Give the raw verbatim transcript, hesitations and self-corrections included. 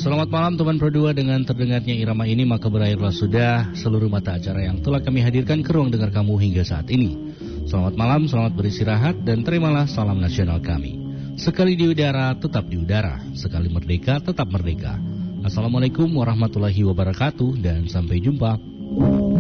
Selamat malam teman Pro dua, dengan terdengarnya irama ini maka berakhirlah sudah seluruh mata acara yang telah kami hadirkan ke ruang dengar kamu hingga saat ini. Selamat malam, selamat beristirahat dan terimalah salam nasional kami. Sekali di udara, tetap di udara. Sekali merdeka, tetap merdeka. Assalamualaikum warahmatullahi wabarakatuh dan sampai jumpa.